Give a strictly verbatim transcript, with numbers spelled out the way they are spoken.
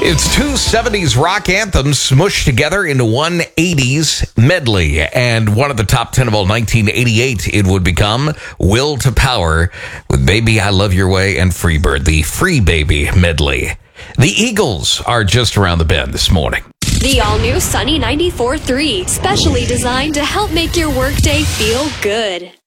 It's two seventies rock anthems smushed together into one eighties medley. And one of the top ten of all nineteen eighty-eight, it would become Will to Power with Baby I Love Your Way and Freebird, the Free Baby medley. The Eagles are just around the bend this morning. The all-new Sunny ninety-four point three, specially designed to help make your workday feel good.